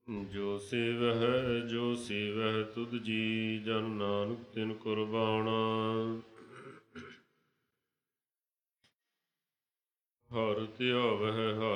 ਜੋ ਸੇਵਹਿ ਜੋ ਸੇਵਹਿ ਤੁਧ ਜੀ, ਜਨ ਨਾਨਕ ਤਿਨ ਕੁਰਬਾਨਾ। ਹਰਿ ਧਿਆਵਹਿ ਹਰਿ